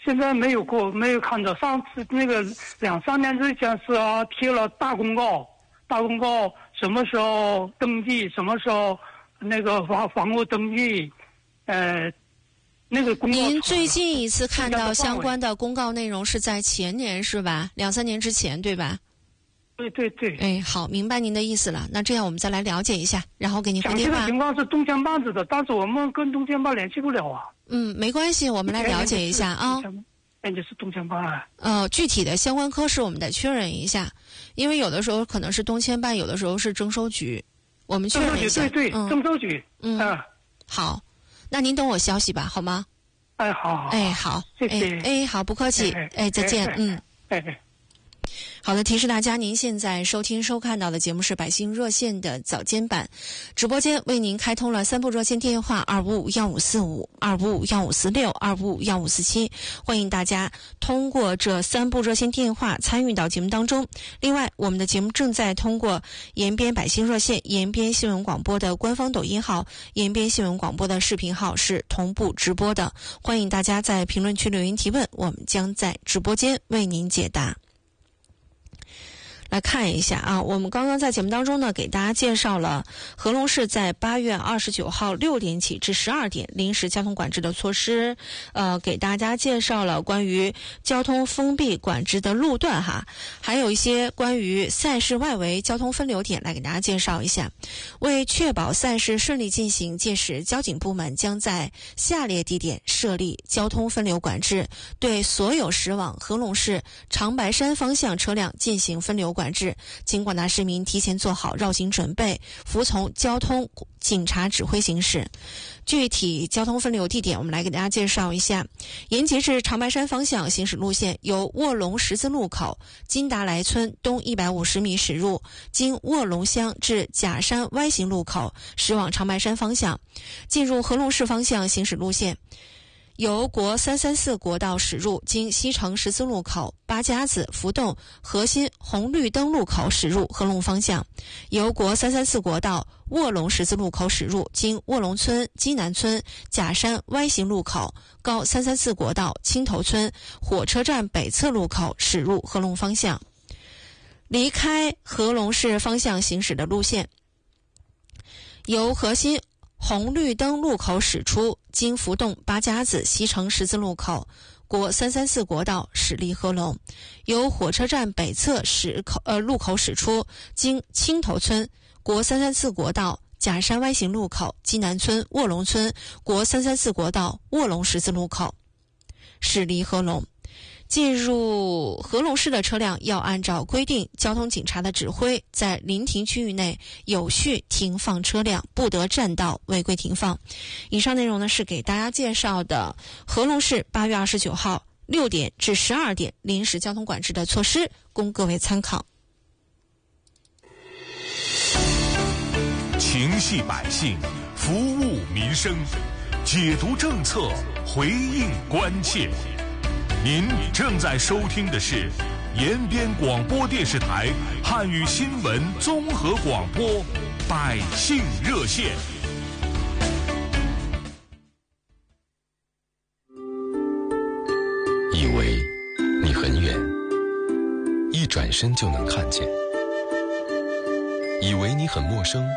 现在没有看到。上次那个2-3年之前是贴了大公告，什么时候登记，什么时候那个房屋登记，那个公告。 您最近一次看到相关的公告内容是在前年是吧？2-3年之前对吧？ 对。 哎，好，明白您的意思了。那这样我们再来了解一下，然后给您回电话。 详细的情况是东迁办的，但是我们跟东迁办联系不了啊。 没关系，我们来了解一下啊。 就是东迁办。 具体的相关科室我们得确认一下，因为有的时候可能是东迁办，有的时候是征收局，我们确认一下。 对，征收局。 好，那您等我消息吧，好吗？ 好。 好， 谢谢。 好，不客气。再见。好的，提示大家，您现在收看到的节目是百姓热线的早间版，直播间为您开通了3部热线电话255-1545、255-1546、255-1547，欢迎大家通过这3部热线电话参与到节目当中。另外，我们的节目正在通过延边百姓热线、延边新闻广播的官方抖音号、延边新闻广播的视频号是同步直播的，欢迎大家在评论区留言提问，我们将在直播间为您解答。来看一下啊，我们刚刚在节目当中呢，给大家介绍了和龙市在8月29号6点起至12点临时交通管制的措施，给大家介绍了关于交通封闭管制的路段哈，还有一些关于赛事外围交通分流点来给大家介绍一下。为确保赛事顺利进行，届时交警部门将在下列地点设立交通分流管制，对所有驶往和龙市长白山方向车辆进行分流管制，请广大市民提前做好绕行准备，服从交通警察指挥行驶。具体交通分流地点我们来给大家介绍一下。延吉至长白山方向行驶路线由卧龙十字路口金达来村东150米驶入，经卧龙乡至假山 Y 型路口驶往长白山方向。进入和龙市方向行驶路线由国334国道驶入，经西城十字路口、八家子、浮洞、核心、红绿灯路口驶入和龙方向；由国334国道卧龙十字路口驶入，经卧龙村、基南村、假山 Y 型路口、高334国道青头村、火车站北侧路口驶入和龙方向。离开和龙市方向行驶的路线由核心红绿灯路口驶出，经浮洞、八家子、西城十字路口、国334国道驶离和龙；由火车站北侧路口驶出，经青头村、国334国道假山 Y 型路口、基南村、卧龙村、国334国道卧龙十字路口驶离和龙。进入和龙市的车辆要按照规定交通警察的指挥，在临停区域内有序停放车辆，不得占道违规停放。以上内容呢是给大家介绍的和龙市8月29号6点至12点临时交通管制的措施，供各位参考。 情系百姓，服务民生，解读政策，回应关切。您正在收听的是延边广播电视台汉语新闻综合广播《百姓热线》。 以为你很远，一转身就能看见；以为你很陌生，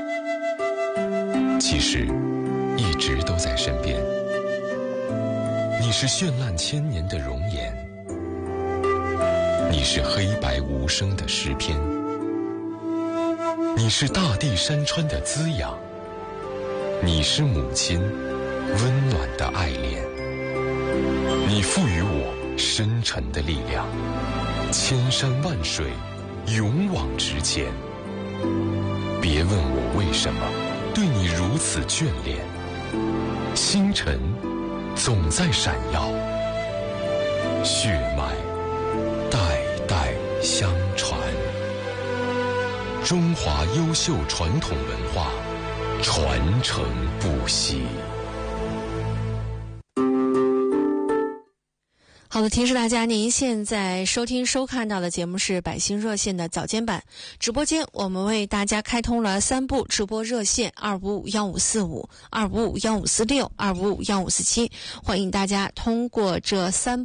其实一直都在身边。你是绚烂千年的容颜，你是黑白无声的诗篇，你是大地山川的滋养，你是母亲温暖的爱恋。你赋予我深沉的力量，千山万水勇往直前。别问我为什么对你如此眷恋，星辰总在闪耀，血脉代代相传。中华优秀传统文化传承不息。 好的，提示大家，您现在收看到的节目是百姓热线的早间版直播间，我们为大家开通了3部直播热线255-1545、255-1546、255-1547，欢迎大家通过这3